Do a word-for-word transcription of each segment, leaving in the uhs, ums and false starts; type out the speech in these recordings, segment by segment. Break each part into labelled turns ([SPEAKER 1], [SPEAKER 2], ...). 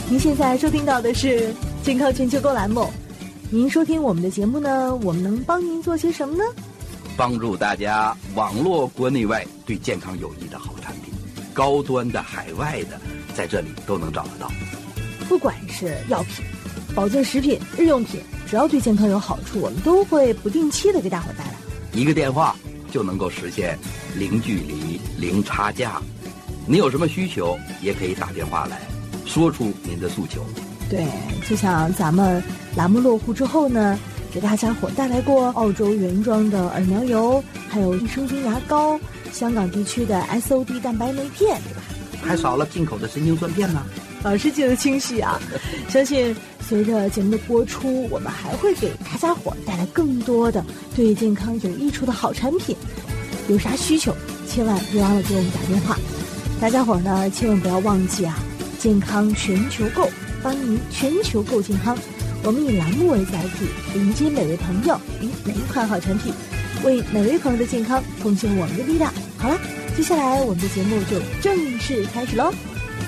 [SPEAKER 1] 您现在收听到的是健康全球购栏目。您收听我们的节目呢，我们能帮您做些什么呢？
[SPEAKER 2] 帮助大家网络国内外对健康有益的好产品，高端的、海外的，在这里都能找得到。
[SPEAKER 1] 不管是药品、保健食品、日用品，只要对健康有好处，我们都会不定期的给大伙带来。
[SPEAKER 2] 一个电话就能够实现零距离、零差价。你有什么需求，也可以打电话来，说出您的诉求。
[SPEAKER 1] 对，就像咱们栏目落户之后呢，给大家伙带来过澳洲原装的耳苗油，还有益生菌牙膏，香港地区的 S O D 蛋白酶片，对吧？
[SPEAKER 2] 还少了进口的神经酸片呢。
[SPEAKER 1] 老师记得清晰啊！相信随着节目的播出，我们还会给大家伙带来更多的对健康有益处的好产品。有啥需求，千万别忘了给我们打电话。大家伙呢，千万不要忘记啊！健康全球购，帮您全球购健康。我们以栏目为载体，迎接每位朋友与每一款好产品，为每位朋友的健康奉献我们的力量。好了，接下来我们的节目就正式开始喽。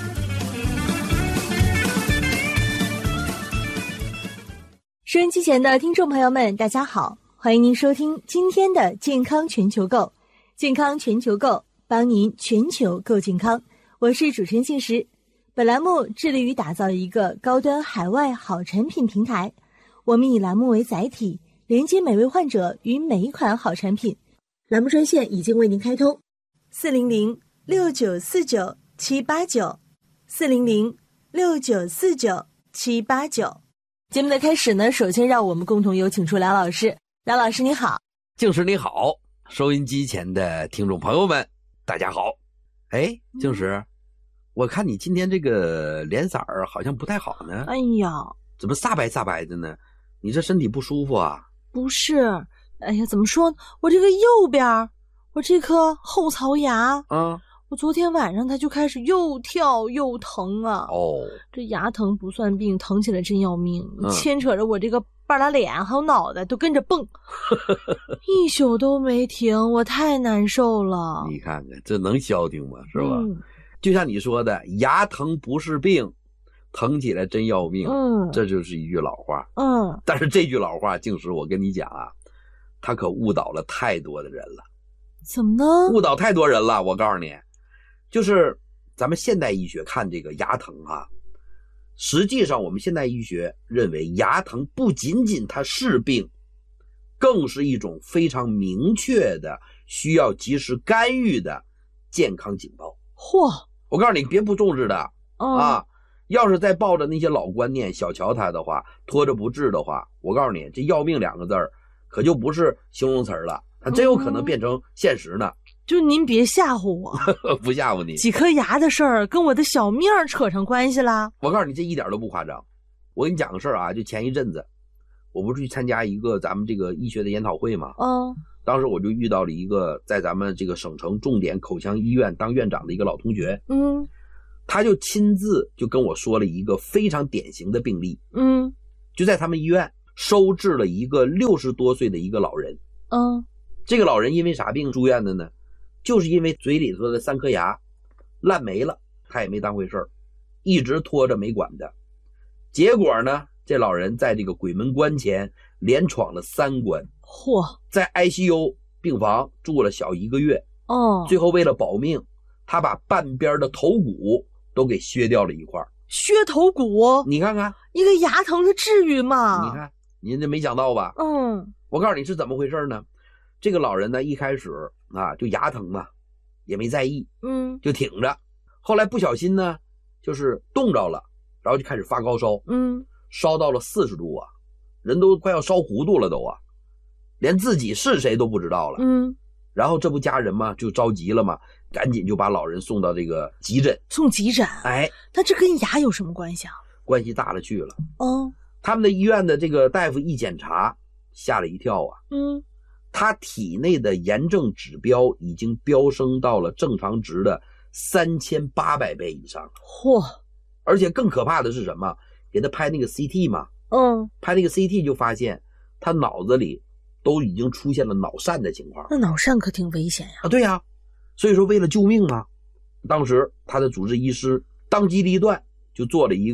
[SPEAKER 1] 收音机前的听众朋友们，大家好，欢迎您收听今天的健康全球购。健康全球购，帮您全球购健康。我是主持人信实。本栏目致力于打造一个高端海外好产品平台，我们以栏目为载体，连接每位患者与每一款好产品。栏目专线已经为您开通，四零零六九四九七八九，四零零六九四九七八九。节目的开始呢，首先让我们共同有请出梁老师。梁老师你好。
[SPEAKER 2] 静实你好，收音机前的听众朋友们大家好。哎，静实、嗯我看你今天这个脸色儿好像不太好呢。
[SPEAKER 1] 哎呀，
[SPEAKER 2] 怎么煞白煞白的呢？你这身体不舒服啊？
[SPEAKER 1] 不是，哎呀，怎么说呢？我这个右边，我这颗后槽牙，
[SPEAKER 2] 啊，
[SPEAKER 1] 我昨天晚上它就开始又跳又疼啊。
[SPEAKER 2] 哦，
[SPEAKER 1] 这牙疼不算病，疼起来真要命，
[SPEAKER 2] 嗯、
[SPEAKER 1] 牵扯着我这个半拉脸还有脑袋都跟着蹦，一宿都没停，我太难受了。
[SPEAKER 2] 你看看，这能消停吗？是吧？
[SPEAKER 1] 嗯，
[SPEAKER 2] 就像你说的，牙疼不是病，疼起来真要命。
[SPEAKER 1] 嗯，
[SPEAKER 2] 这就是一句老话。
[SPEAKER 1] 嗯，
[SPEAKER 2] 但是这句老话，静实我跟你讲啊，他可误导了太多的人了。
[SPEAKER 1] 怎么呢？
[SPEAKER 2] 误导太多人了。我告诉你，就是咱们现代医学看这个牙疼啊，实际上我们现代医学认为牙疼不仅仅它是病，更是一种非常明确的需要及时干预的健康警报。
[SPEAKER 1] 嚯！
[SPEAKER 2] 我告诉你，别不重视的、
[SPEAKER 1] 嗯、
[SPEAKER 2] 啊！要是再抱着那些老观念小瞧它的话，拖着不治的话，我告诉你，这要命两个字儿可就不是形容词了，它真有可能变成现实呢。
[SPEAKER 1] 嗯、就您别吓唬我，
[SPEAKER 2] 不吓唬你。
[SPEAKER 1] 几颗牙的事儿跟我的小命扯上关系啦？
[SPEAKER 2] 我告诉你，这一点都不夸张。我跟你讲个事儿啊，就前一阵子，我不是去参加一个咱们这个医学的研讨会吗？
[SPEAKER 1] 嗯。
[SPEAKER 2] 当时我就遇到了一个在咱们这个省城重点口腔医院当院长的一个老同学，
[SPEAKER 1] 嗯，
[SPEAKER 2] 他就亲自就跟我说了一个非常典型的病例，
[SPEAKER 1] 嗯，
[SPEAKER 2] 就在他们医院收治了一个六十多岁的一个老人，
[SPEAKER 1] 嗯，
[SPEAKER 2] 这个老人因为啥病住院的呢？就是因为嘴里头的三颗牙烂没了，他也没当回事儿，一直拖着没管的，结果呢，这老人在这个鬼门关前连闯了三关。
[SPEAKER 1] 嚯，
[SPEAKER 2] 在 I C U 病房住了小一个月，
[SPEAKER 1] 哦，
[SPEAKER 2] 最后为了保命，他把半边的头骨都给削掉了一块。
[SPEAKER 1] 削头骨？
[SPEAKER 2] 你看看，
[SPEAKER 1] 一个牙疼它至于吗？
[SPEAKER 2] 你看，您这没想到吧？
[SPEAKER 1] 嗯，
[SPEAKER 2] 我告诉你是怎么回事呢？这个老人呢，一开始啊就牙疼嘛，也没在意，
[SPEAKER 1] 嗯，
[SPEAKER 2] 就挺着。后来不小心呢，就是冻着了，然后就开始发高烧，
[SPEAKER 1] 嗯，
[SPEAKER 2] 烧到了四十度啊，人都快要烧糊涂了都啊。连自己是谁都不知道了，
[SPEAKER 1] 嗯，
[SPEAKER 2] 然后这不家人嘛就着急了嘛，赶紧就把老人送到这个急诊。
[SPEAKER 1] 送急诊？
[SPEAKER 2] 哎，
[SPEAKER 1] 那这跟牙有什么关系啊？
[SPEAKER 2] 关系大了去了。
[SPEAKER 1] 哦，
[SPEAKER 2] 他们的医院的这个大夫一检查，吓了一跳啊，
[SPEAKER 1] 嗯，
[SPEAKER 2] 他体内的炎症指标已经飙升到了正常值的三千八百倍以上。
[SPEAKER 1] 嚯！
[SPEAKER 2] 而且更可怕的是什么？给他拍那个 C T 嘛，
[SPEAKER 1] 嗯，
[SPEAKER 2] 拍那个 C T 就发现他脑子里都已经出现了脑疝的情况。
[SPEAKER 1] 那脑疝可挺危险呀！
[SPEAKER 2] 啊，对呀、啊，所以说为了救命嘛，当时他的主治医师当机立断，就做了一个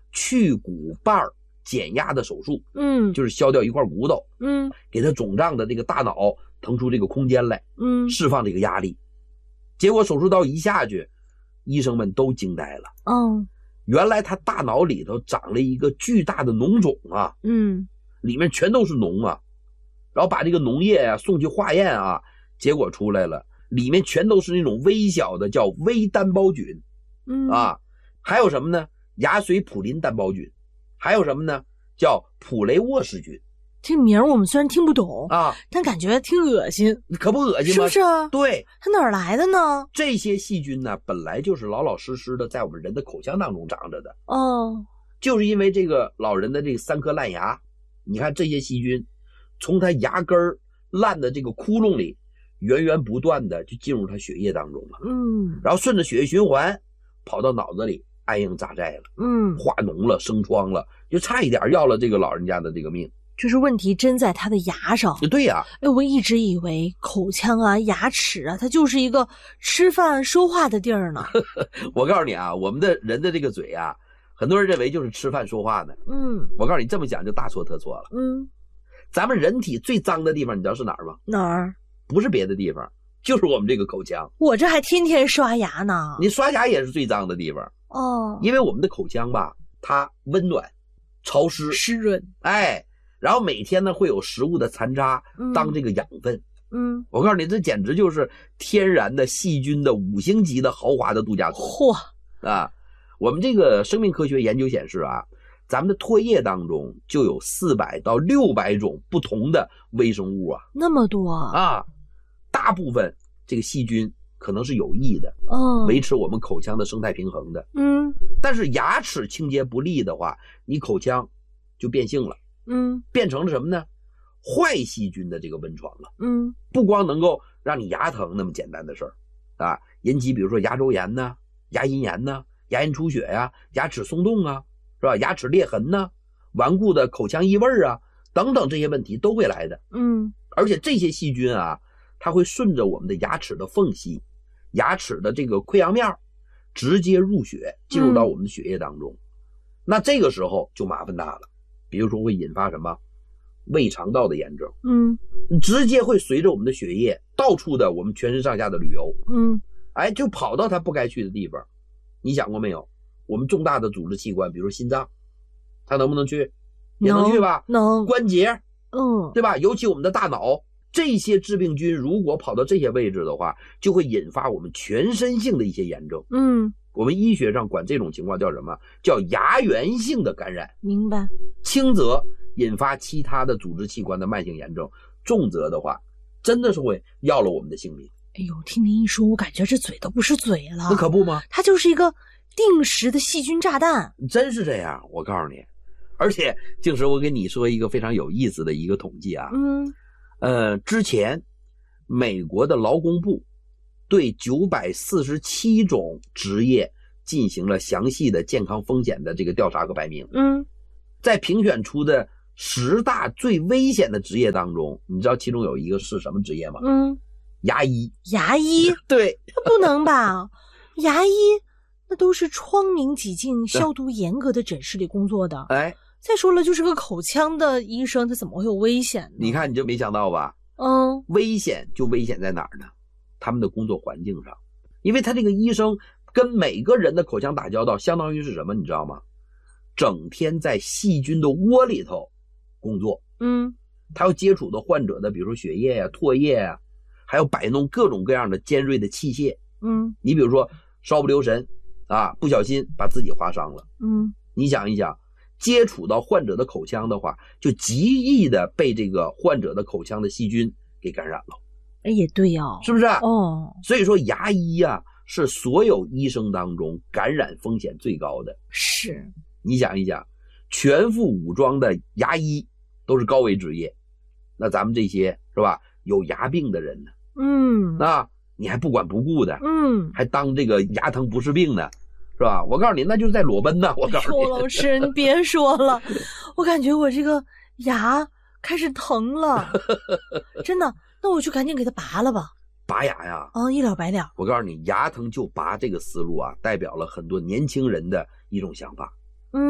[SPEAKER 2] 去骨瓣减压的手术，
[SPEAKER 1] 嗯，
[SPEAKER 2] 就是削掉一块骨头，
[SPEAKER 1] 嗯，
[SPEAKER 2] 给他肿胀的这个大脑腾出这个空间来，
[SPEAKER 1] 嗯，
[SPEAKER 2] 释放这个压力。结果手术刀一下去，医生们都惊呆了。
[SPEAKER 1] 嗯，
[SPEAKER 2] 原来他大脑里头长了一个巨大的脓肿啊，
[SPEAKER 1] 嗯，
[SPEAKER 2] 里面全都是脓啊。然后把这个脓液啊送去化验啊，结果出来了，里面全都是那种微小的叫微单胞菌，
[SPEAKER 1] 嗯
[SPEAKER 2] 啊，还有什么呢？牙髓普林单胞菌，还有什么呢？叫普雷沃氏菌。
[SPEAKER 1] 这名我们虽然听不懂
[SPEAKER 2] 啊，
[SPEAKER 1] 但感觉挺恶心，
[SPEAKER 2] 可不恶心吗？
[SPEAKER 1] 是不是啊？
[SPEAKER 2] 对，
[SPEAKER 1] 它哪儿来的呢？
[SPEAKER 2] 这些细菌呢，本来就是老老实实的在我们人的口腔当中长着的。
[SPEAKER 1] 哦，
[SPEAKER 2] 就是因为这个老人的这三颗烂牙，你看这些细菌从他牙根儿烂的这个窟窿里，源源不断的就进入他血液当中了。
[SPEAKER 1] 嗯，
[SPEAKER 2] 然后顺着血液循环跑到脑子里，安应扎寨了，
[SPEAKER 1] 嗯，
[SPEAKER 2] 化脓了，生疮了，就差一点要了这个老人家的这个命。
[SPEAKER 1] 就是问题真在他的牙上。
[SPEAKER 2] 对呀、啊，
[SPEAKER 1] 哎，我一直以为口腔啊、牙齿啊，它就是一个吃饭说话的地儿呢。
[SPEAKER 2] 我告诉你啊，我们的人的这个嘴啊，很多人认为就是吃饭说话的。
[SPEAKER 1] 嗯，
[SPEAKER 2] 我告诉你，这么讲就大错特错了。
[SPEAKER 1] 嗯，
[SPEAKER 2] 咱们人体最脏的地方，你知道是哪儿吗？
[SPEAKER 1] 哪儿？
[SPEAKER 2] 不是别的地方，就是我们这个口腔。
[SPEAKER 1] 我这还天天刷牙呢。
[SPEAKER 2] 你刷牙也是最脏的地方
[SPEAKER 1] 哦，
[SPEAKER 2] 因为我们的口腔吧，它温暖、潮湿、
[SPEAKER 1] 湿润，
[SPEAKER 2] 哎。然后每天呢会有食物的残渣当这个养分，
[SPEAKER 1] 嗯，
[SPEAKER 2] 我告诉你，这简直就是天然的细菌的五星级的豪华的度假村。
[SPEAKER 1] 嚯
[SPEAKER 2] 啊！我们这个生命科学研究显示啊，咱们的唾液当中就有四百到六百种不同的微生物啊，
[SPEAKER 1] 那么多
[SPEAKER 2] 啊！大部分这个细菌可能是有益的，
[SPEAKER 1] 哦，
[SPEAKER 2] 维持我们口腔的生态平衡的，
[SPEAKER 1] 嗯，
[SPEAKER 2] 但是牙齿清洁不力的话，你口腔就变性了。
[SPEAKER 1] 嗯，
[SPEAKER 2] 变成了什么呢？坏细菌的这个温床了。
[SPEAKER 1] 嗯，
[SPEAKER 2] 不光能够让你牙疼那么简单的事儿，啊，引起比如说牙周炎呢、牙龈炎呢、牙龈出血呀、啊、牙齿松动啊，是吧？牙齿裂痕呢、顽固的口腔异味啊等等这些问题都会来的。
[SPEAKER 1] 嗯，
[SPEAKER 2] 而且这些细菌啊，它会顺着我们的牙齿的缝隙、牙齿的这个溃疡面，直接入血，进入到我们的血液当中。嗯、那这个时候就麻烦大了。比如说会引发什么胃肠道的炎症，
[SPEAKER 1] 嗯，
[SPEAKER 2] 直接会随着我们的血液到处的我们全身上下的旅游，
[SPEAKER 1] 嗯，
[SPEAKER 2] 哎，就跑到它不该去的地方。你想过没有？我们重大的组织器官，比如说心脏，它能不能去？也能去吧？
[SPEAKER 1] 能。
[SPEAKER 2] 关节，
[SPEAKER 1] 嗯，
[SPEAKER 2] 对吧？尤其我们的大脑，这些致病菌如果跑到这些位置的话，就会引发我们全身性的一些炎症。
[SPEAKER 1] 嗯。
[SPEAKER 2] 我们医学上管这种情况叫什么？叫牙源性的感染。
[SPEAKER 1] 明白。
[SPEAKER 2] 轻则引发其他的组织器官的慢性炎症，重则的话，真的是会要了我们的性命。
[SPEAKER 1] 哎呦，听您一说，我感觉这嘴都不是嘴了。
[SPEAKER 2] 那可不吗？
[SPEAKER 1] 它就是一个定时的细菌炸弹。
[SPEAKER 2] 真是这样，我告诉你。而且，静时，我跟你说一个非常有意思的一个统计啊。
[SPEAKER 1] 嗯。
[SPEAKER 2] 呃，之前美国的劳工部对九百四十七种职业进行了详细的健康风险的这个调查和排名。
[SPEAKER 1] 嗯，
[SPEAKER 2] 在评选出的十大最危险的职业当中，你知道其中有一个是什么职业吗？
[SPEAKER 1] 嗯，
[SPEAKER 2] 牙医。
[SPEAKER 1] 牙医？
[SPEAKER 2] 对，
[SPEAKER 1] 不能吧？牙医那都是窗明几净、消毒严格的诊室里工作的。
[SPEAKER 2] 哎，
[SPEAKER 1] 再说了，就是个口腔的医生，他怎么会有危险呢？
[SPEAKER 2] 你看你就没想到吧？
[SPEAKER 1] 嗯，
[SPEAKER 2] 危险就危险在哪儿呢？他们的工作环境上，因为他这个医生跟每个人的口腔打交道，相当于是什么？你知道吗？整天在细菌的窝里头工作。
[SPEAKER 1] 嗯，
[SPEAKER 2] 他要接触的患者的，比如说血液啊、唾液啊，还要摆弄各种各样的尖锐的器械。
[SPEAKER 1] 嗯，
[SPEAKER 2] 你比如说稍不留神啊，不小心把自己划伤了。
[SPEAKER 1] 嗯，
[SPEAKER 2] 你想一想，接触到患者的口腔的话，就极易的被这个患者的口腔的细菌给感染了。
[SPEAKER 1] 哎，也对哦，
[SPEAKER 2] 是不是？
[SPEAKER 1] 哦，
[SPEAKER 2] 所以说牙医啊，是所有医生当中感染风险最高的。
[SPEAKER 1] 是，
[SPEAKER 2] 你想一想，全副武装的牙医都是高危职业，那咱们这些是吧？有牙病的人呢，
[SPEAKER 1] 嗯，
[SPEAKER 2] 啊，你还不管不顾的，
[SPEAKER 1] 嗯，
[SPEAKER 2] 还当这个牙疼不是病呢，是吧？我告诉你，那就是在裸奔呢。我告诉你，
[SPEAKER 1] 邱老师，你别说了，我感觉我这个牙开始疼了，真的。那我就赶紧给他拔了吧。
[SPEAKER 2] 拔牙呀？
[SPEAKER 1] 啊，一了百了。
[SPEAKER 2] 我告诉你，牙疼就拔这个思路啊，代表了很多年轻人的一种想法。
[SPEAKER 1] 嗯，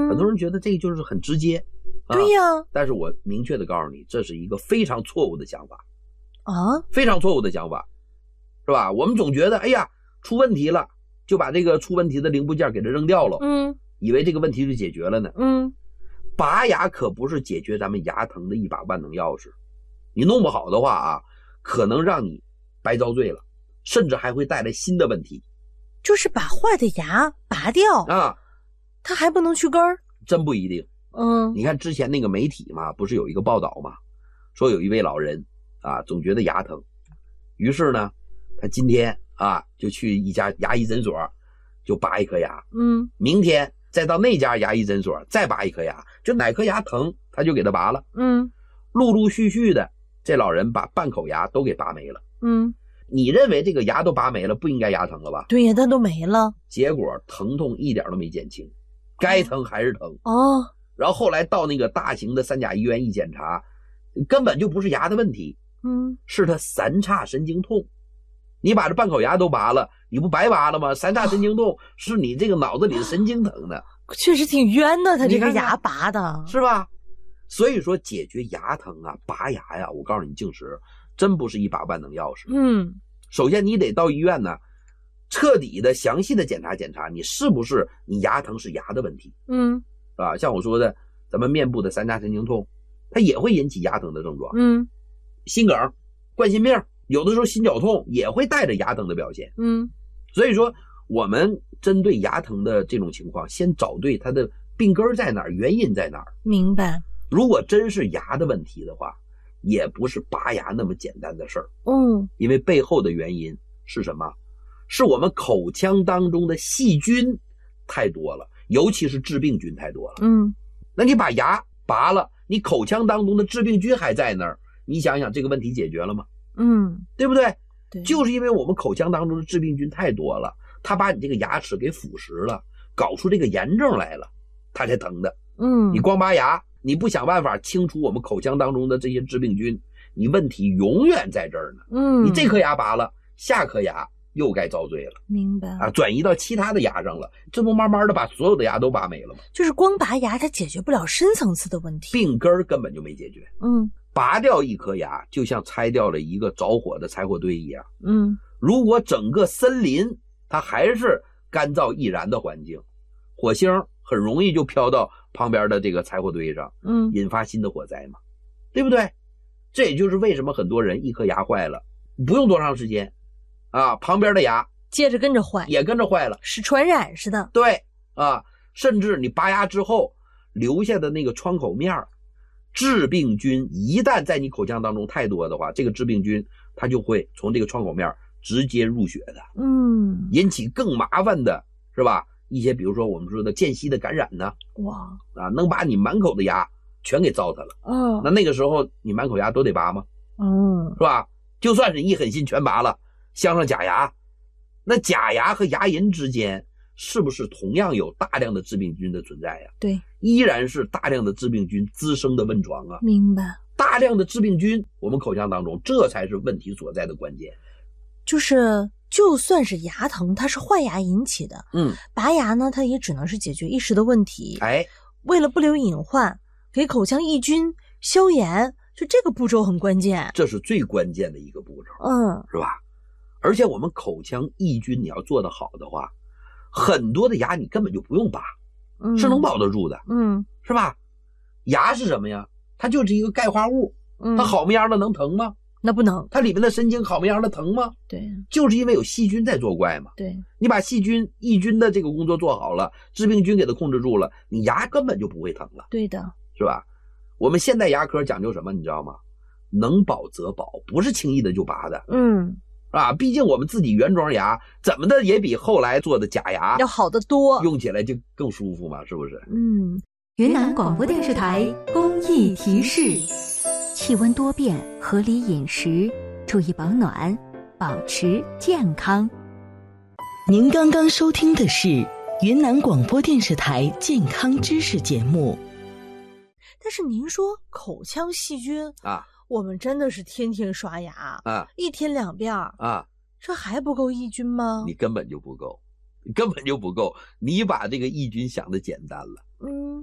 [SPEAKER 2] 很多人觉得这就是很直接，啊、
[SPEAKER 1] 对呀。
[SPEAKER 2] 但是我明确的告诉你，这是一个非常错误的想法
[SPEAKER 1] 啊，
[SPEAKER 2] 非常错误的想法，是吧？我们总觉得，哎呀，出问题了，就把这个出问题的零部件给它扔掉了，
[SPEAKER 1] 嗯，
[SPEAKER 2] 以为这个问题就解决了呢。
[SPEAKER 1] 嗯，
[SPEAKER 2] 拔牙可不是解决咱们牙疼的一把万能钥匙，你弄不好的话啊，可能让你白遭罪了，甚至还会带来新的问题。
[SPEAKER 1] 就是把坏的牙拔掉
[SPEAKER 2] 啊，
[SPEAKER 1] 它还不能去根儿？
[SPEAKER 2] 真不一定。
[SPEAKER 1] 嗯，
[SPEAKER 2] 你看之前那个媒体嘛，不是有一个报道嘛，说有一位老人啊，总觉得牙疼，于是呢，他今天啊就去一家牙医诊所就拔一颗牙，
[SPEAKER 1] 嗯，
[SPEAKER 2] 明天再到那家牙医诊所再拔一颗牙，就哪颗牙疼他就给他拔了，
[SPEAKER 1] 嗯，
[SPEAKER 2] 陆陆续续的，这老人把半口牙都给拔没了。
[SPEAKER 1] 嗯，
[SPEAKER 2] 你认为这个牙都拔没了，不应该牙疼了吧？
[SPEAKER 1] 对呀，它都没了，
[SPEAKER 2] 结果疼痛一点都没减轻，该疼还是疼
[SPEAKER 1] 哦。
[SPEAKER 2] 然后后来到那个大型的三甲医院一检查，根本就不是牙的问题，
[SPEAKER 1] 嗯，
[SPEAKER 2] 是他三叉神经痛。你把这半口牙都拔了，你不白拔了吗？三叉神经痛是你这个脑子里的神经疼的，
[SPEAKER 1] 确实挺冤的，他这个
[SPEAKER 2] 看看
[SPEAKER 1] 牙拔的，
[SPEAKER 2] 是吧？所以说解决牙疼啊，拔牙呀，我告诉你，静石真不是一把万能钥匙。
[SPEAKER 1] 嗯，
[SPEAKER 2] 首先你得到医院呢，彻底的、详细的检查检查，你是不是你牙疼是牙的问题。
[SPEAKER 1] 嗯，
[SPEAKER 2] 是吧？像我说的，咱们面部的三叉神经痛，它也会引起牙疼的症状。
[SPEAKER 1] 嗯，
[SPEAKER 2] 心梗、冠心病，有的时候心绞痛也会带着牙疼的表现。
[SPEAKER 1] 嗯，
[SPEAKER 2] 所以说，我们针对牙疼的这种情况，先找对它的病根在哪儿，原因在哪儿。
[SPEAKER 1] 明白。
[SPEAKER 2] 如果真是牙的问题的话，也不是拔牙那么简单的事儿。
[SPEAKER 1] 嗯，
[SPEAKER 2] 因为背后的原因是什么？是我们口腔当中的细菌太多了。尤其是致病菌太多了，
[SPEAKER 1] 嗯，
[SPEAKER 2] 那你把牙拔了，你口腔当中的致病菌还在那儿，你想想这个问题解决了吗？
[SPEAKER 1] 嗯，
[SPEAKER 2] 对不对？
[SPEAKER 1] 对，
[SPEAKER 2] 就是因为我们口腔当中的致病菌太多了，它把你这个牙齿给腐蚀了，搞出这个炎症来了，它才疼的。
[SPEAKER 1] 嗯，
[SPEAKER 2] 你光拔牙，你不想办法清除我们口腔当中的这些致病菌，你问题永远在这儿呢。
[SPEAKER 1] 嗯，
[SPEAKER 2] 你这颗牙拔了，下颗牙又该遭罪了，
[SPEAKER 1] 明白
[SPEAKER 2] 啊，转移到其他的牙上了，这不慢慢的把所有的牙都拔没了吗？
[SPEAKER 1] 就是光拔牙它解决不了深层次的问题，
[SPEAKER 2] 病根根本就没解决。
[SPEAKER 1] 嗯，
[SPEAKER 2] 拔掉一颗牙就像拆掉了一个着火的柴火堆一样，
[SPEAKER 1] 嗯，
[SPEAKER 2] 如果整个森林它还是干燥易燃的环境，火星很容易就飘到旁边的这个柴火堆上，
[SPEAKER 1] 嗯，
[SPEAKER 2] 引发新的火灾嘛，对不对？这也就是为什么很多人一颗牙坏了，不用多长时间啊，旁边的牙
[SPEAKER 1] 接着跟着坏，
[SPEAKER 2] 也跟着坏了，
[SPEAKER 1] 是传染似的。
[SPEAKER 2] 对啊，甚至你拔牙之后留下的那个创口面，致病菌一旦在你口腔当中太多的话，这个致病菌它就会从这个创口面直接入血的，
[SPEAKER 1] 嗯，
[SPEAKER 2] 引起更麻烦的是吧？一些比如说我们说的间隙的感染呢，
[SPEAKER 1] 哇，
[SPEAKER 2] 啊，能把你满口的牙全给糟蹋了。
[SPEAKER 1] 哦，
[SPEAKER 2] 那那个时候你满口牙都得拔吗？
[SPEAKER 1] 嗯，
[SPEAKER 2] 是吧？就算是一狠心全拔了，镶上假牙，那假牙和牙龈之间是不是同样有大量的致病菌的存在呀？
[SPEAKER 1] 对，
[SPEAKER 2] 依然是大量的致病菌滋生的温床啊。
[SPEAKER 1] 明白。
[SPEAKER 2] 大量的致病菌，我们口腔当中，这才是问题所在的关键。
[SPEAKER 1] 就是就算是牙疼，它是坏牙引起的，
[SPEAKER 2] 嗯，
[SPEAKER 1] 拔牙呢，它也只能是解决一时的问题。
[SPEAKER 2] 哎，
[SPEAKER 1] 为了不留隐患，给口腔抑菌、消炎，就这个步骤很关键。
[SPEAKER 2] 这是最关键的一个步骤，
[SPEAKER 1] 嗯，
[SPEAKER 2] 是吧？而且我们口腔抑菌，你要做得好的话，很多的牙你根本就不用拔，
[SPEAKER 1] 嗯，
[SPEAKER 2] 是能保得住的，
[SPEAKER 1] 嗯，
[SPEAKER 2] 是吧？牙是什么呀？它就是一个钙化物，
[SPEAKER 1] 嗯，
[SPEAKER 2] 它好么样的能疼吗？
[SPEAKER 1] 那不能。
[SPEAKER 2] 它里面的神经好么样的疼吗？
[SPEAKER 1] 对，
[SPEAKER 2] 就是因为有细菌在作怪嘛。
[SPEAKER 1] 对，
[SPEAKER 2] 你把细菌抑菌的这个工作做好了，致病菌给它控制住了，你牙根本就不会疼了，
[SPEAKER 1] 对的，
[SPEAKER 2] 是吧？我们现代牙科讲究什么，你知道吗？能保则保，不是轻易的就拔的。
[SPEAKER 1] 嗯，
[SPEAKER 2] 啊，毕竟我们自己原装牙怎么的也比后来做的假牙
[SPEAKER 1] 要好得多，
[SPEAKER 2] 用起来就更舒服嘛，是不是？
[SPEAKER 1] 嗯。
[SPEAKER 3] 云南广播电视台公益提示：气温多变，合理饮食，注意保暖，保持健康。
[SPEAKER 4] 您刚刚收听的是云南广播电视台健康知识节目。
[SPEAKER 1] 但是您说口腔细菌
[SPEAKER 2] 啊，
[SPEAKER 1] 我们真的是天天刷牙
[SPEAKER 2] 啊，
[SPEAKER 1] 一天两遍
[SPEAKER 2] 啊，
[SPEAKER 1] 这还不够抑菌吗？
[SPEAKER 2] 你根本就不够，你根本就不够，你把这个抑菌想的简单了。
[SPEAKER 1] 嗯，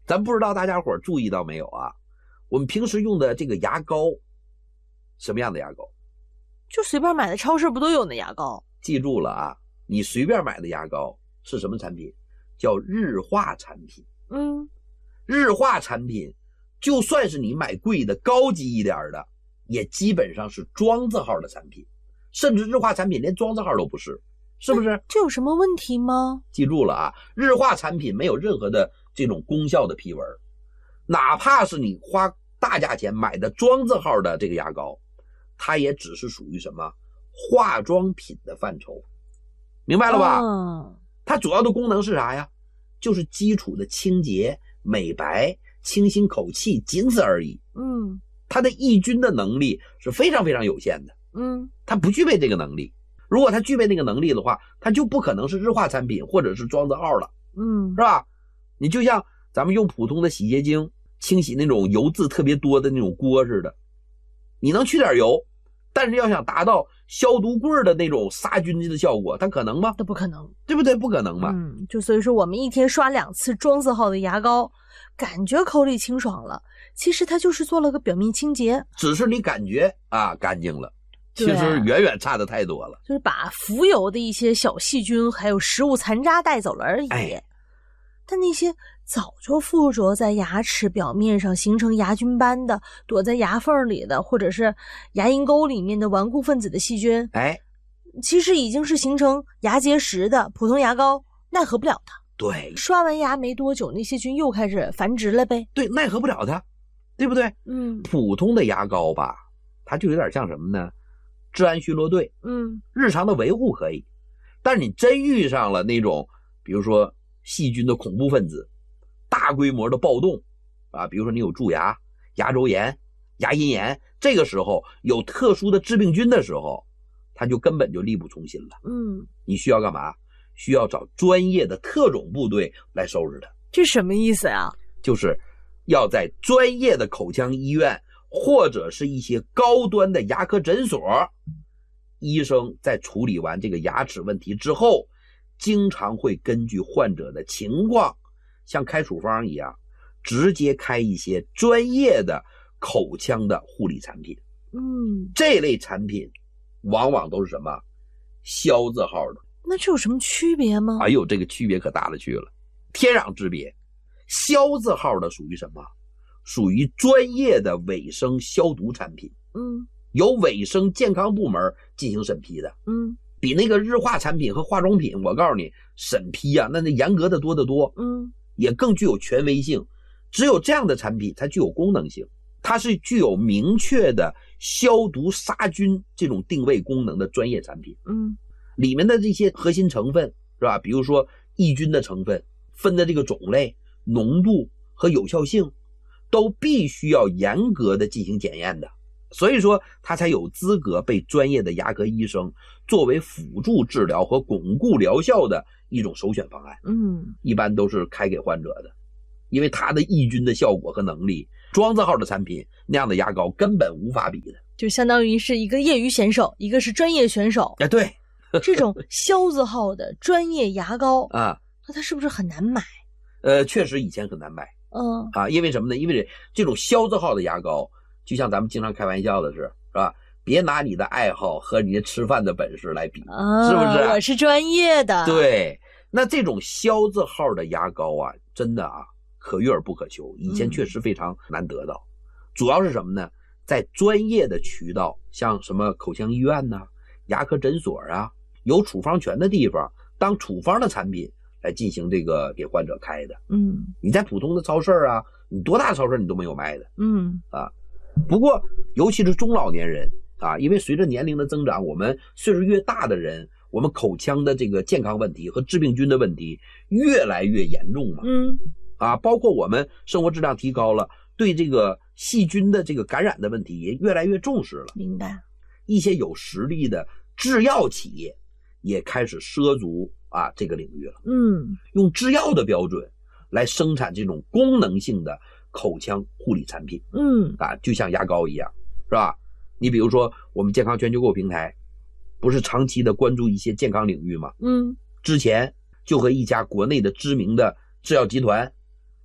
[SPEAKER 2] 咱不知道大家伙注意到没有啊？我们平时用的这个牙膏，什么样的牙膏？
[SPEAKER 1] 就随便买的超市不都有那牙膏？
[SPEAKER 2] 记住了啊，你随便买的牙膏是什么产品？叫日化产品。
[SPEAKER 1] 嗯，
[SPEAKER 2] 日化产品，就算是你买贵的高级一点的，也基本上是庄字号的产品，甚至日化产品连庄字号都不是，是不是？
[SPEAKER 1] 这有什么问题吗？
[SPEAKER 2] 记住了啊，日化产品没有任何的这种功效的批文，哪怕是你花大价钱买的庄字号的这个牙膏，它也只是属于什么化妆品的范畴，明白了吧？
[SPEAKER 1] 哦，
[SPEAKER 2] 它主要的功能是啥呀？就是基础的清洁、美白、清新口气，仅此而已。
[SPEAKER 1] 嗯，
[SPEAKER 2] 它的抑菌的能力是非常非常有限的，
[SPEAKER 1] 嗯，
[SPEAKER 2] 它不具备这个能力。如果它具备那个能力的话，它就不可能是日化产品或者是庄字号了，
[SPEAKER 1] 嗯，
[SPEAKER 2] 是吧？你就像咱们用普通的洗洁精清洗那种油渍特别多的那种锅似的，你能去点油，但是要想达到消毒柜的那种杀菌的效果，它可能吗？
[SPEAKER 1] 都不可能，
[SPEAKER 2] 对不对？不可能嘛。
[SPEAKER 1] 嗯，就所以说我们一天刷两次庄字号的牙膏，感觉口里清爽了，其实它就是做了个表面清洁，
[SPEAKER 2] 只是你感觉啊干净了，其
[SPEAKER 1] 对
[SPEAKER 2] 实远远差的太多了。
[SPEAKER 1] 就是把浮游的一些小细菌还有食物残渣带走了而已。
[SPEAKER 2] 哎，
[SPEAKER 1] 但那些早就附着在牙齿表面上形成牙菌斑的，躲在牙缝里的，或者是牙龈沟里面的顽固分子的细菌，
[SPEAKER 2] 哎，
[SPEAKER 1] 其实已经是形成牙结石的，普通牙膏奈何不了它。
[SPEAKER 2] 对
[SPEAKER 1] 刷完牙没多久，那些菌又开始繁殖了呗。
[SPEAKER 2] 对，奈何不了它，对不对？
[SPEAKER 1] 嗯
[SPEAKER 2] 普通的牙膏吧，它就有点像什么呢？治安巡逻队，
[SPEAKER 1] 嗯
[SPEAKER 2] 日常的维护可以，但是你真遇上了那种，比如说细菌的恐怖分子，大规模的暴动啊，比如说你有蛀牙、牙周炎、牙龈炎，这个时候有特殊的致病菌的时候，它就根本就力不从心了。
[SPEAKER 1] 嗯，
[SPEAKER 2] 你需要干嘛？需要找专业的特种部队来收拾它，
[SPEAKER 1] 这什么意思啊？
[SPEAKER 2] 就是要在专业的口腔医院或者是一些高端的牙科诊所，医生在处理完这个牙齿问题之后，经常会根据患者的情况，像开处方一样，直接开一些专业的口腔的护理产品。
[SPEAKER 1] 嗯，
[SPEAKER 2] 这类产品往往都是什么消字号的。
[SPEAKER 1] 那这有什么区别吗？
[SPEAKER 2] 哎呦，这个区别可大了去了，天壤之别。消字号的属于什么？属于专业的卫生消毒产品，
[SPEAKER 1] 嗯
[SPEAKER 2] 由卫生健康部门进行审批的，
[SPEAKER 1] 嗯
[SPEAKER 2] 比那个日化产品和化妆品，我告诉你，审批啊，那那严格的多得多，
[SPEAKER 1] 嗯
[SPEAKER 2] 也更具有权威性。只有这样的产品才具有功能性，它是具有明确的消毒杀菌这种定位功能的专业产品。
[SPEAKER 1] 嗯
[SPEAKER 2] 里面的这些核心成分是吧？比如说抑菌的成分，分的这个种类、浓度和有效性，都必须要严格的进行检验的。所以说，它才有资格被专业的牙科医生作为辅助治疗和巩固疗效的一种首选方案。
[SPEAKER 1] 嗯，
[SPEAKER 2] 一般都是开给患者的，因为它的抑菌的效果和能力，庄字号的产品那样的牙膏根本无法比的。
[SPEAKER 1] 就相当于是一个业余选手，一个是专业选手。
[SPEAKER 2] 哎，对
[SPEAKER 1] 这种消字号的专业牙膏
[SPEAKER 2] 啊，
[SPEAKER 1] 那它是不是很难买？
[SPEAKER 2] 呃，确实以前很难买
[SPEAKER 1] 嗯
[SPEAKER 2] 啊，因为什么呢？因为这种消字号的牙膏，就像咱们经常开玩笑的是，是吧？别拿你的爱好和你吃饭的本事来比，
[SPEAKER 1] 啊，
[SPEAKER 2] 是不是？
[SPEAKER 1] 我是专业的。，
[SPEAKER 2] 对，那这种消字号的牙膏啊，真的啊，可遇而不可求，以前确实非常难得到。嗯、主要是什么呢？在专业的渠道，像什么口腔医院呐、牙科诊所啊，有处方权的地方，当处方的产品来进行这个给患者开的。
[SPEAKER 1] 嗯
[SPEAKER 2] 你在普通的超市啊，你多大超市你都没有卖的
[SPEAKER 1] 嗯
[SPEAKER 2] 啊。不过，尤其是中老年人啊，因为随着年龄的增长，我们岁数越大的人，我们口腔的这个健康问题和致病菌的问题越来越严重嘛。
[SPEAKER 1] 嗯
[SPEAKER 2] 啊，包括我们生活质量提高了，对这个细菌的这个感染的问题也越来越重视了。
[SPEAKER 1] 明白。
[SPEAKER 2] 一些有实力的制药企业也开始涉足啊这个领域了。
[SPEAKER 1] 嗯
[SPEAKER 2] 用制药的标准来生产这种功能性的口腔护理产品
[SPEAKER 1] 嗯
[SPEAKER 2] 啊，就像牙膏一样，是吧？你比如说我们健康全球购平台不是长期的关注一些健康领域吗？
[SPEAKER 1] 嗯
[SPEAKER 2] 之前就和一家国内的知名的制药集团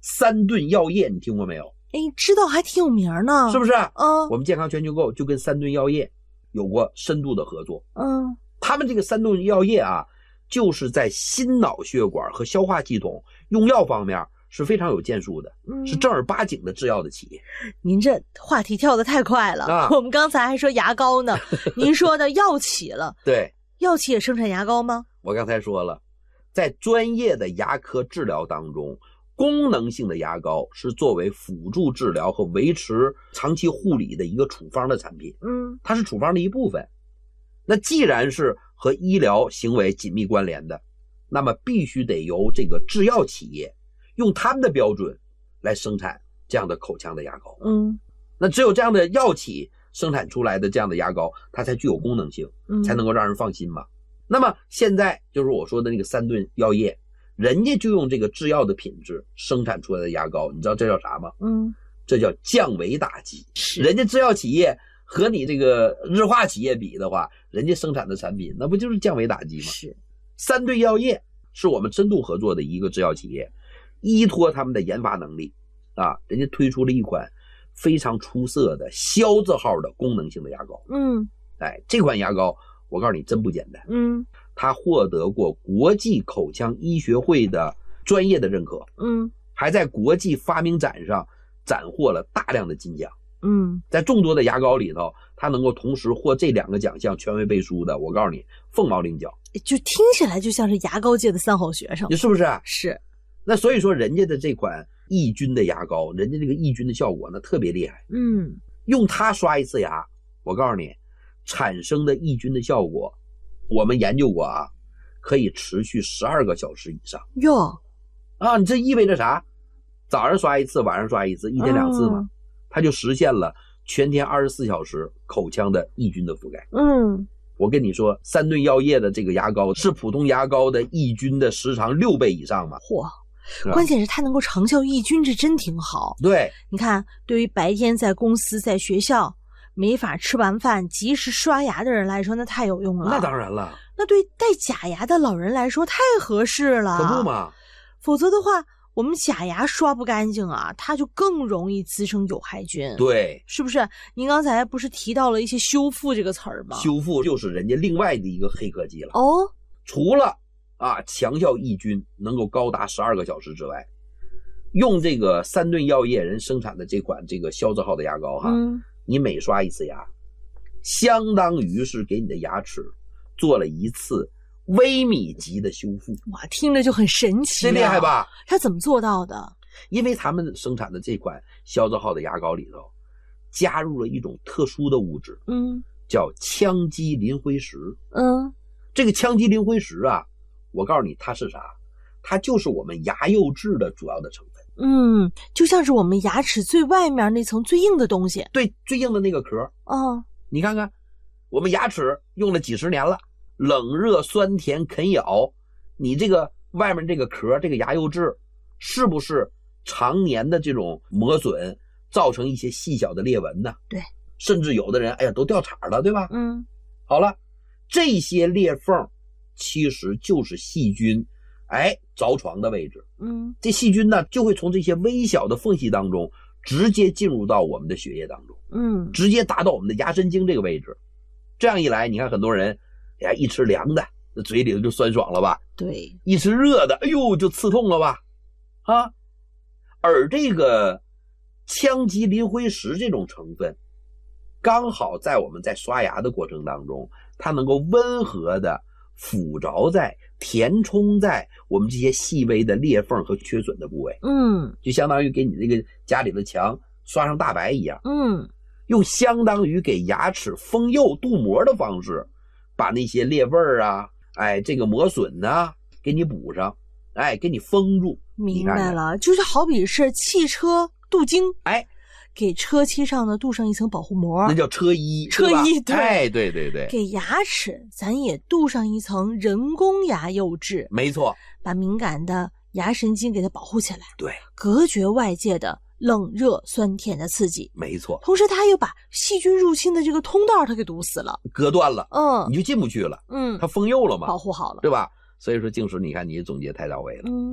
[SPEAKER 2] 三顿药业你听过没有？
[SPEAKER 1] 哎，知道还挺有名呢，
[SPEAKER 2] 是不是？
[SPEAKER 1] 嗯，
[SPEAKER 2] 我们健康全球购就跟三顿药业有过深度的合作。
[SPEAKER 1] 嗯，
[SPEAKER 2] 他们这个三顿药业啊，就是在心脑血管和消化系统用药方面是非常有建树的，
[SPEAKER 1] 嗯，
[SPEAKER 2] 是正儿八经的制药的企业。
[SPEAKER 1] 您这话题跳得太快了，
[SPEAKER 2] 啊、
[SPEAKER 1] 我们刚才还说牙膏呢，您说的药企了。
[SPEAKER 2] 对，
[SPEAKER 1] 药企也生产牙膏吗？
[SPEAKER 2] 我刚才说了，在专业的牙科治疗当中，功能性的牙膏是作为辅助治疗和维持长期护理的一个处方的产品，
[SPEAKER 1] 嗯，
[SPEAKER 2] 它是处方的一部分。那既然是和医疗行为紧密关联的，那么必须得由这个制药企业用他们的标准来生产这样的口腔的牙膏。
[SPEAKER 1] 嗯，
[SPEAKER 2] 那只有这样的药企生产出来的这样的牙膏，它才具有功能性，
[SPEAKER 1] 嗯，
[SPEAKER 2] 才能够让人放心嘛。那么现在就是我说的那个三顿药业，人家就用这个制药的品质生产出来的牙膏，你知道这叫啥吗？
[SPEAKER 1] 嗯，
[SPEAKER 2] 这叫降维打击。
[SPEAKER 1] 是，
[SPEAKER 2] 人家制药企业和你这个日化企业比的话，人家生产的产品那不就是降维打击吗？
[SPEAKER 1] 是。
[SPEAKER 2] 三顿药业是我们深度合作的一个制药企业，依托他们的研发能力啊，人家推出了一款非常出色的肖字号的功能性的牙膏。
[SPEAKER 1] 嗯，
[SPEAKER 2] 哎，这款牙膏我告诉你真不简单。
[SPEAKER 1] 嗯，
[SPEAKER 2] 它获得过国际口腔医学会的专业的认可，
[SPEAKER 1] 嗯，
[SPEAKER 2] 还在国际发明展上斩获了大量的金奖。
[SPEAKER 1] 嗯，
[SPEAKER 2] 在众多的牙膏里头，它能够同时获这两个奖项权威背书的，我告诉你，凤毛麟角，
[SPEAKER 1] 就听起来就像是牙膏界的三好学生，
[SPEAKER 2] 你是不是？
[SPEAKER 1] 是。
[SPEAKER 2] 那所以说，人家的这款抑菌的牙膏，人家这个抑菌的效果呢特别厉害。
[SPEAKER 1] 嗯，
[SPEAKER 2] 用它刷一次牙，我告诉你，产生的抑菌的效果，我们研究过啊，可以持续十二个小时以上。
[SPEAKER 1] 哟，
[SPEAKER 2] 啊，你这意味着啥？早上刷一次，晚上刷一次，一天两次嘛。嗯，它就实现了全天二十四小时口腔的抑菌的覆盖。
[SPEAKER 1] 嗯，
[SPEAKER 2] 我跟你说，三顿药业的这个牙膏是普通牙膏的抑菌的时长六倍以上嘛？
[SPEAKER 1] 嚯！关键是它能够长效抑菌，这真挺好。
[SPEAKER 2] 对，
[SPEAKER 1] 你看，对于白天在公司、在学校没法吃完饭及时刷牙的人来说，那太有用了。
[SPEAKER 2] 那当然了。
[SPEAKER 1] 那对戴假牙的老人来说，太合适了。
[SPEAKER 2] 可不嘛？
[SPEAKER 1] 否则的话，我们假牙刷不干净啊，它就更容易滋生有害菌。
[SPEAKER 2] 对，
[SPEAKER 1] 是不是？您刚才不是提到了一些修复这个词儿吗？
[SPEAKER 2] 修复就是人家另外的一个黑科技了。
[SPEAKER 1] 哦，
[SPEAKER 2] 除了啊强效抑菌能够高达十二个小时之外，用这个三顿药业人生产的这款这个肖字号的牙膏哈，
[SPEAKER 1] 嗯，
[SPEAKER 2] 你每刷一次牙，相当于是给你的牙齿做了一次微米级的修复。
[SPEAKER 1] 哇，听着就很神奇，
[SPEAKER 2] 这厉害吧？
[SPEAKER 1] 他怎么做到的？
[SPEAKER 2] 因为他们生产的这款肖字号的牙膏里头加入了一种特殊的物质，
[SPEAKER 1] 嗯，
[SPEAKER 2] 叫羟基磷灰石。
[SPEAKER 1] 嗯，
[SPEAKER 2] 这个羟基磷灰石啊，我告诉你它是啥？它就是我们牙釉质的主要的成分。
[SPEAKER 1] 嗯，就像是我们牙齿最外面那层最硬的东西。
[SPEAKER 2] 对，最硬的那个壳。
[SPEAKER 1] 嗯，
[SPEAKER 2] 你看看，我们牙齿用了几十年了，冷热酸甜啃咬，你这个外面这个壳，这个牙釉质，是不是常年的这种磨损，造成一些细小的裂纹呢？
[SPEAKER 1] 对，
[SPEAKER 2] 甚至有的人，哎呀，都掉茬了，对吧？
[SPEAKER 1] 嗯，
[SPEAKER 2] 好了，这些裂缝其实就是细菌，哎，着床的位置。
[SPEAKER 1] 嗯，
[SPEAKER 2] 这细菌呢，就会从这些微小的缝隙当中，直接进入到我们的血液当中，
[SPEAKER 1] 嗯，
[SPEAKER 2] 直接达到我们的牙神经这个位置。这样一来，你看很多人，哎呀，一吃凉的，那嘴里头就酸爽了吧？
[SPEAKER 1] 对，
[SPEAKER 2] 一吃热的，哎呦，就刺痛了吧？啊，而这个羟基磷灰石这种成分，刚好在我们在刷牙的过程当中，它能够温和的附着在、填充在我们这些细微的裂缝和缺损的部位。
[SPEAKER 1] 嗯，
[SPEAKER 2] 就相当于给你这个家里的墙刷上大白一样。
[SPEAKER 1] 嗯，
[SPEAKER 2] 用相当于给牙齿封釉镀膜的方式，把那些裂纹啊，哎，这个磨损啊，给你补上，哎，给你封住。
[SPEAKER 1] 明白了，就是好比是汽车镀金，
[SPEAKER 2] 哎，
[SPEAKER 1] 给车漆上呢镀上一层保护膜，
[SPEAKER 2] 那叫车衣，
[SPEAKER 1] 车衣，对，
[SPEAKER 2] 哎，对对对，
[SPEAKER 1] 给牙齿咱也镀上一层人工牙釉质，
[SPEAKER 2] 没错，
[SPEAKER 1] 把敏感的牙神经给它保护起来，
[SPEAKER 2] 对，
[SPEAKER 1] 隔绝外界的冷热酸甜的刺激，
[SPEAKER 2] 没错。
[SPEAKER 1] 同时，它还又把细菌入侵的这个通道它给堵死了，
[SPEAKER 2] 隔断了，
[SPEAKER 1] 嗯，
[SPEAKER 2] 你就进不去了，
[SPEAKER 1] 嗯，
[SPEAKER 2] 它封釉了嘛，
[SPEAKER 1] 保护好了，
[SPEAKER 2] 对吧？所以说，静时，你看你总结太到位了，
[SPEAKER 1] 嗯。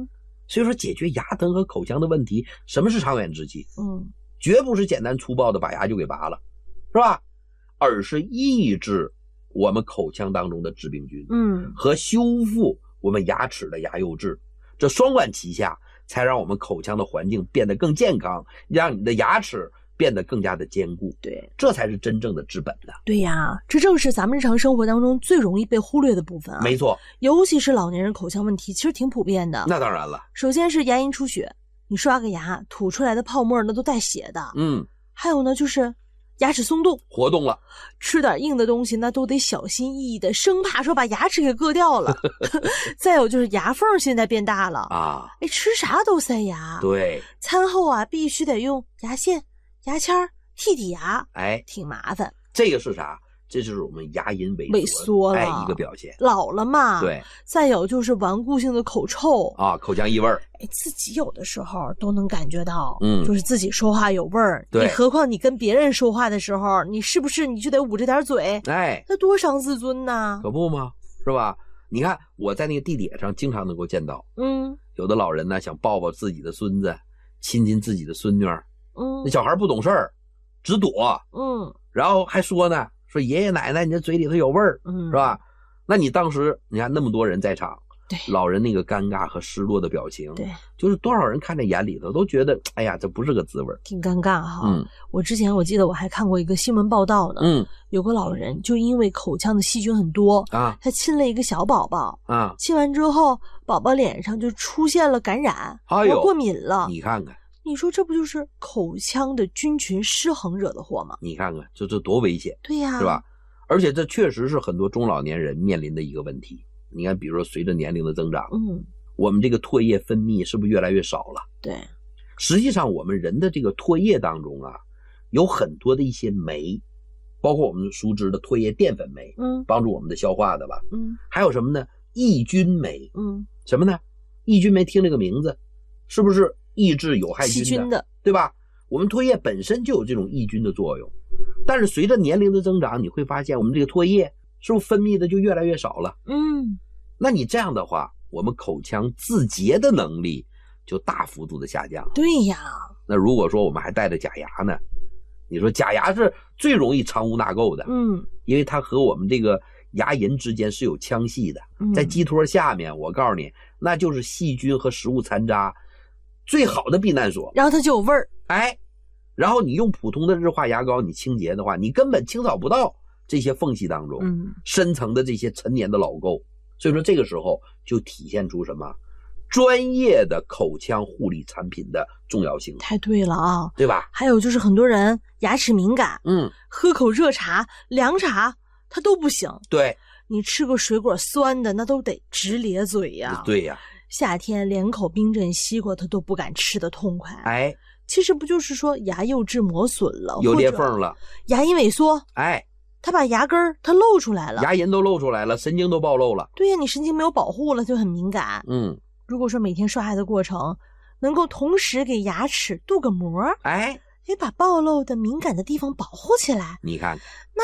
[SPEAKER 2] 所以说解决牙疼和口腔的问题，什么是长远之计？
[SPEAKER 1] 嗯，
[SPEAKER 2] 绝不是简单粗暴的把牙就给拔了，是吧？而是抑制我们口腔当中的致病菌，
[SPEAKER 1] 嗯，
[SPEAKER 2] 和修复我们牙齿的牙釉质，这双管齐下，才让我们口腔的环境变得更健康，让你的牙齿变得更加的坚固。
[SPEAKER 1] 对，
[SPEAKER 2] 这才是真正的治本的。
[SPEAKER 1] 对呀，这正是咱们日常生活当中最容易被忽略的部分啊。
[SPEAKER 2] 没错，
[SPEAKER 1] 尤其是老年人口腔问题，其实挺普遍的。
[SPEAKER 2] 那当然了。
[SPEAKER 1] 首先是牙龈出血，你刷个牙吐出来的泡沫那都带血的。
[SPEAKER 2] 嗯，
[SPEAKER 1] 还有呢，就是牙齿松动，
[SPEAKER 2] 活动了，
[SPEAKER 1] 吃点硬的东西那都得小心翼翼的，生怕说把牙齿给硌掉了。再有就是牙缝现在变大了
[SPEAKER 2] 啊，
[SPEAKER 1] 哎，吃啥都塞牙。
[SPEAKER 2] 对，
[SPEAKER 1] 餐后啊必须得用牙线、牙签剔剔牙，
[SPEAKER 2] 哎，
[SPEAKER 1] 挺麻烦。
[SPEAKER 2] 这个是啥？这就是我们牙龈萎
[SPEAKER 1] 萎缩了，
[SPEAKER 2] 哎，一个表现。
[SPEAKER 1] 老了嘛。
[SPEAKER 2] 对。
[SPEAKER 1] 再有就是顽固性的口臭
[SPEAKER 2] 啊，口腔异味儿。
[SPEAKER 1] 哎，自己有的时候都能感觉到，
[SPEAKER 2] 嗯，
[SPEAKER 1] 就是自己说话有味儿。
[SPEAKER 2] 对。
[SPEAKER 1] 你何况你跟别人说话的时候，你是不是你就得捂着点嘴？
[SPEAKER 2] 哎，
[SPEAKER 1] 那多伤自尊呐！
[SPEAKER 2] 可不吗？是吧？你看我在那个地铁上经常能够见到，
[SPEAKER 1] 嗯，
[SPEAKER 2] 有的老人呢想抱抱自己的孙子，亲亲自己的孙女儿，
[SPEAKER 1] 嗯，
[SPEAKER 2] 那小孩不懂事儿，只躲，
[SPEAKER 1] 嗯，
[SPEAKER 2] 然后还说呢，说爷爷奶奶你这嘴里头有味儿，
[SPEAKER 1] 嗯，
[SPEAKER 2] 是吧？那你当时你看那么多人在场，
[SPEAKER 1] 对，
[SPEAKER 2] 老人那个尴尬和失落的表情，
[SPEAKER 1] 对，
[SPEAKER 2] 就是多少人看在眼里头都觉得，哎呀，这不是个滋味，
[SPEAKER 1] 挺尴尬哈。
[SPEAKER 2] 嗯，
[SPEAKER 1] 我之前我记得我还看过一个新闻报道呢，
[SPEAKER 2] 嗯，
[SPEAKER 1] 有个老人就因为口腔的细菌很多
[SPEAKER 2] 啊，
[SPEAKER 1] 他亲了一个小宝宝
[SPEAKER 2] 啊，
[SPEAKER 1] 亲完之后，宝宝脸上就出现了感染，
[SPEAKER 2] 哎呦，
[SPEAKER 1] 过敏了。
[SPEAKER 2] 你看看。
[SPEAKER 1] 你说这不就是口腔的菌群失衡惹的祸吗？
[SPEAKER 2] 你看看，这这多危险，
[SPEAKER 1] 对呀，
[SPEAKER 2] 是吧？而且这确实是很多中老年人面临的一个问题。你看，比如说随着年龄的增长，
[SPEAKER 1] 嗯，
[SPEAKER 2] 我们这个唾液分泌是不是越来越少了？
[SPEAKER 1] 对，
[SPEAKER 2] 实际上我们人的这个唾液当中啊，有很多的一些酶，包括我们熟知的唾液淀粉酶，
[SPEAKER 1] 嗯，
[SPEAKER 2] 帮助我们的消化的吧，
[SPEAKER 1] 嗯，
[SPEAKER 2] 还有什么呢？抑菌酶，
[SPEAKER 1] 嗯，
[SPEAKER 2] 什么呢？抑菌酶听这个名字，是不是抑制有害菌的？
[SPEAKER 1] 细菌的，
[SPEAKER 2] 对吧？我们唾液本身就有这种抑菌的作用，但是随着年龄的增长，你会发现我们这个唾液是不是分泌的就越来越少了？
[SPEAKER 1] 嗯，
[SPEAKER 2] 那你这样的话，我们口腔自洁的能力就大幅度的下降。
[SPEAKER 1] 对呀。
[SPEAKER 2] 那如果说我们还带着假牙呢，你说假牙是最容易藏污纳垢的，
[SPEAKER 1] 嗯，
[SPEAKER 2] 因为它和我们这个牙龈之间是有腔隙的，
[SPEAKER 1] 嗯、
[SPEAKER 2] 在基托下面，我告诉你，那就是细菌和食物残渣最好的避难所，
[SPEAKER 1] 然后它就有味儿。
[SPEAKER 2] 哎，然后你用普通的日化牙膏你清洁的话，你根本清扫不到这些缝隙当中，
[SPEAKER 1] 嗯，
[SPEAKER 2] 深层的这些陈年的老垢。所以说这个时候就体现出什么？专业的口腔护理产品的重要性。
[SPEAKER 1] 太对了啊，
[SPEAKER 2] 对吧？
[SPEAKER 1] 还有就是很多人牙齿敏感，
[SPEAKER 2] 嗯，
[SPEAKER 1] 喝口热茶、凉茶它都不行。
[SPEAKER 2] 对，
[SPEAKER 1] 你吃个水果酸的，那都得直咧嘴呀。
[SPEAKER 2] 对呀，
[SPEAKER 1] 夏天连口冰镇西瓜他都不敢吃得痛快。
[SPEAKER 2] 哎，
[SPEAKER 1] 其实不就是说牙釉质磨损了，
[SPEAKER 2] 有裂缝了，
[SPEAKER 1] 牙龈萎缩，
[SPEAKER 2] 哎，
[SPEAKER 1] 它把牙根儿它露出来了，
[SPEAKER 2] 牙龈都露出来了，神经都暴露了。
[SPEAKER 1] 对呀，你神经没有保护了，就很敏感。
[SPEAKER 2] 嗯，
[SPEAKER 1] 如果说每天刷牙的过程能够同时给牙齿镀个膜，
[SPEAKER 2] 哎，
[SPEAKER 1] 哎，把暴露的敏感的地方保护起来，
[SPEAKER 2] 你看看。